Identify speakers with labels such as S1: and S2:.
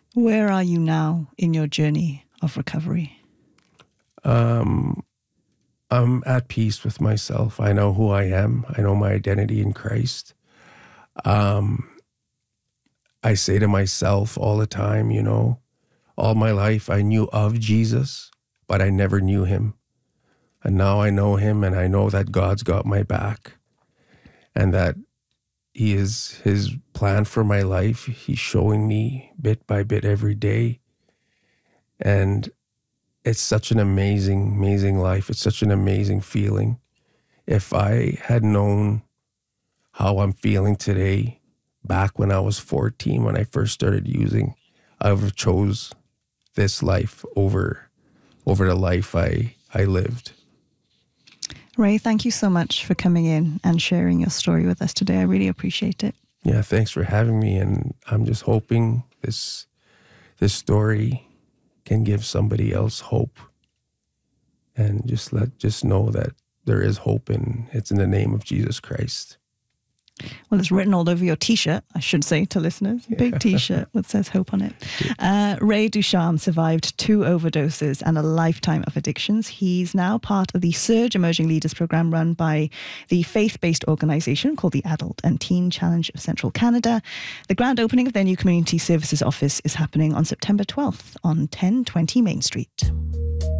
S1: Where are you now in your journey of recovery?
S2: I'm at peace with myself. I know who I am. I know my identity in Christ. I say to myself all the time, all my life I knew of Jesus, but I never knew him. And now I know him, and I know that God's got my back and that his plan for my life. He's showing me bit by bit every day. And it's such an amazing, amazing life. It's such an amazing feeling. If I had known how I'm feeling today, back when I was 14, when I first started using, I would have chose this life over the life I lived.
S1: Ray, thank you so much for coming in and sharing your story with us today. I really appreciate it.
S2: Yeah, thanks for having me. And I'm just hoping this story can give somebody else hope, and just know that there is hope, and it's in the name of Jesus Christ.
S1: Well, it's written all over your T-shirt, I should say to listeners. Big T-shirt that says hope on it. Ray Ducharme survived 2 overdoses and a lifetime of addictions. He's now part of the Surge Emerging Leaders program run by the faith-based organisation called the Adult and Teen Challenge of Central Canada. The grand opening of their new community services office is happening on September 12th on 1020 Main Street.